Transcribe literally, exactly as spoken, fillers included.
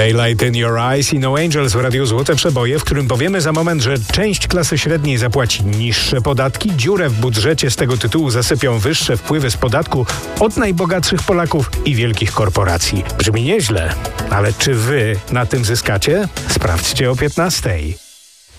Daylight in Your Eyes i No Angels w Radiu Złote Przeboje, w którym powiemy za moment, że część klasy średniej zapłaci niższe podatki, dziurę w budżecie z tego tytułu zasypią wyższe wpływy z podatku od najbogatszych Polaków i wielkich korporacji. Brzmi nieźle, ale czy wy na tym zyskacie? Sprawdźcie o piętnastej.